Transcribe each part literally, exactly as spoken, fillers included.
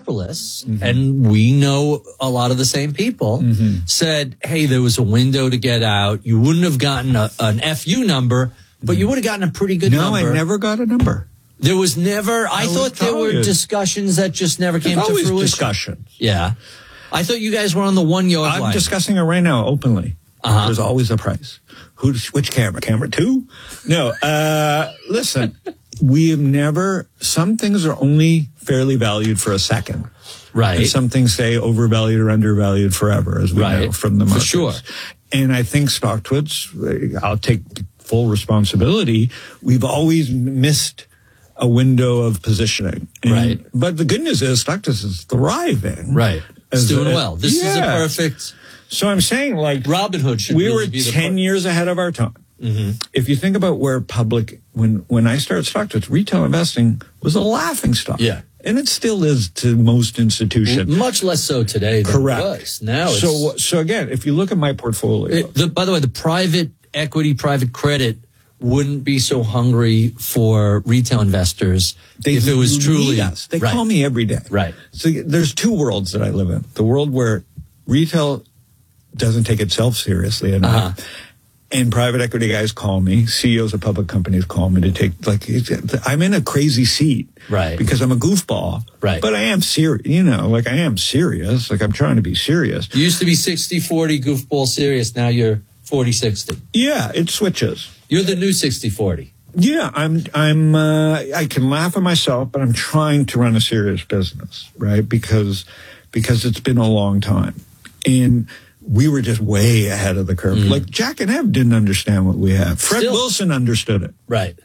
Minneapolis, mm-hmm. and we know a lot of the same people, mm-hmm. said, hey, there was a window to get out. You wouldn't have gotten a, an F U number, but mm-hmm. you would have gotten a pretty good no, number. No, I never got a number. There was never, I, I thought there were you. discussions that just never came There's to always fruition. discussions. Yeah. I thought you guys were on the one yard I'm line. discussing it right now openly. Uh-huh. There's always a price. Who? Which camera? Camera two? No. Uh, listen, we have never, some things are only fairly valued for a second. Right. And some things stay overvalued or undervalued forever, as we right. know from the markets. For sure. And I think StockTwits, I'll take full responsibility, we've always missed a window of positioning. And, right. But the good news is StockTwits is thriving. Right. It's doing a, well. This yeah. is a perfect... So I'm saying, like, Robinhood should we really were be the ten part. years ahead of our time. Mm-hmm. If you think about where public, when, when I started StockTwits, retail investing was a laughing stock. Yeah. And it still is to most institutions. Much less so today than Correct. it was. Now it's... So, so again, if you look at my portfolio... It, the, by the way, the private equity, private credit wouldn't be so hungry for retail investors they if it was truly... Us. They right. call me every day. Right. So there's two worlds that I live in. The world where retail doesn't take itself seriously enough. Uh-huh. And private equity guys call me, C E Os of public companies call me to take, like, I'm in a crazy seat. Right. Because I'm a goofball. Right. But I am serious, you know, like I am serious. Like I'm trying to be serious. You used to be sixty forty goofball serious. Now you're forty sixty. Yeah, it switches. You're the new sixty forty. Yeah, I'm, I'm, uh, I can laugh at myself, but I'm trying to run a serious business, right? Because, because it's been a long time. And we were just way ahead of the curve. Mm. Like Jack and Ev didn't understand what we have. Fred Still. Wilson understood it. Right.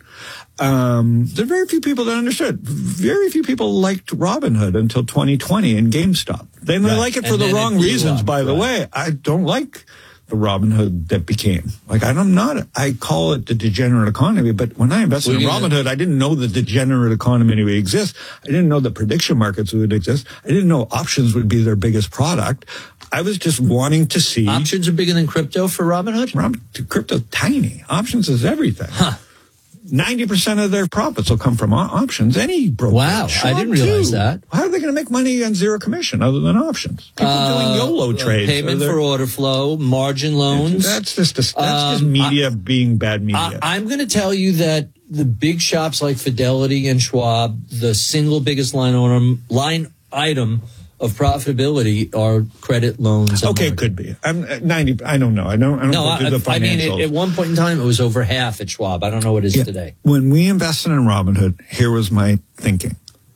Um, there are very few people that understood. Very few people liked Robinhood until twenty twenty and GameStop. They didn't right. like it for and the wrong reasons, up. by the right. way. I don't like the Robinhood that became. Like, I'm not, I call it the degenerate economy, but when I invested well, in Robinhood, I didn't know the degenerate economy would exist. I didn't know the prediction markets would exist. I didn't know options would be their biggest product. I was just wanting to see. Options are bigger than crypto for Robinhood? Rob, crypto's tiny. Options is everything. Huh. ninety percent of their profits will come from options. Any broker. Wow, I didn't realize too. that. How are they going to make money on zero commission other than options? People uh, doing YOLO trades. Payment for order flow, margin loans. That's just a, that's um, just media I, being bad media. I, I'm going to tell you that the big shops like Fidelity and Schwab, the single biggest line item, line item of profitability are credit loans. Okay, it could be. I'm ninety. I don't know. I don't. I don't no, go I, through the I mean, it, at one point in time, it was over half at Schwab. I don't know what it is yeah. today. When we invested in Robinhood, here was my thinking: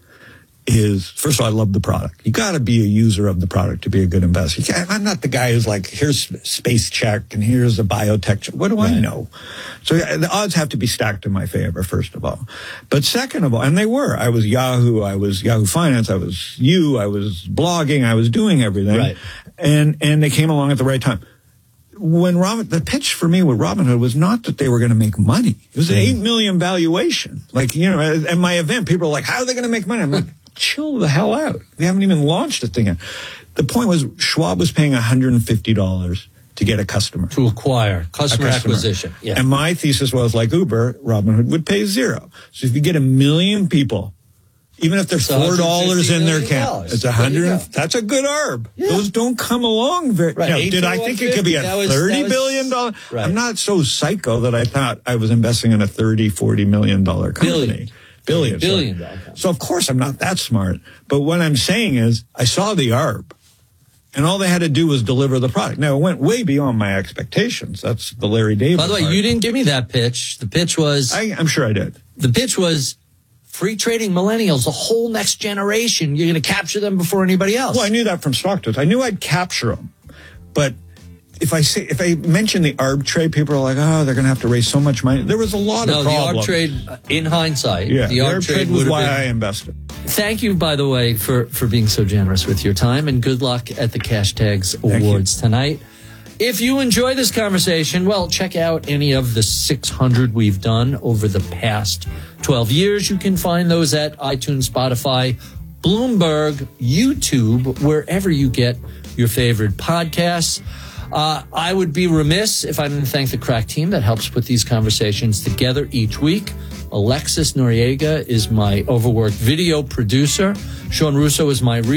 is first of all, I love the product. You got to be a user of the product to be a good investor. I'm not the guy who's like, here's space check and here's a biotech check. What do right. I know? So the odds have to be stacked in my favor, first of all. But second of all, and they were, I was Yahoo, I was Yahoo Finance, I was you, I was blogging, I was doing everything. Right. And, and they came along at the right time. When Robin, the pitch for me with Robinhood was not that they were going to make money. It was an eight million valuation. Like, you know, at my event, people were like, how are they going to make money? I'm like, chill the hell out. We haven't even launched the thing yet. The point was Schwab was paying one hundred fifty dollars to get a customer. To acquire, customer, customer. acquisition. Yeah. And my thesis was, like Uber, Robinhood would pay zero. So if you get a million people, even if there's four dollars in their account, it's a hundred. That's a good arb. Yeah. Those don't come along very. Right. Now, did I think it could be a thirty billion dollar? Right. I'm not so psycho that I thought I was investing in a thirty, forty million dollar company. Billion. Billion. Billion. So, so of course I'm not that smart. But what I'm saying is I saw the arb. And all they had to do was deliver the product. Now, it went way beyond my expectations. That's the Larry David By the way, part. you didn't give me that pitch. The pitch was... I, I'm sure I did. The pitch was free trading millennials, the whole next generation. You're going to capture them before anybody else. Well, I knew that from StockTwits. I knew I'd capture them. But if I say if I mention the arb trade, people are like, oh, they're going to have to raise so much money. There was a lot no, of problems. No, the arb trade, in hindsight, yeah, the arb, the arb trade was why been... I invested. Thank you, by the way, for, for being so generous with your time, and good luck at the Cash Tags Awards tonight. If you enjoy this conversation, well, check out any of the six hundred we've done over the past twelve years. You can find those at iTunes, Spotify, Bloomberg, YouTube, wherever you get your favorite podcasts. Uh, I would be remiss if I didn't thank the crack team that helps put these conversations together each week. Alexis Noriega is my overworked video producer. Sean Russo is my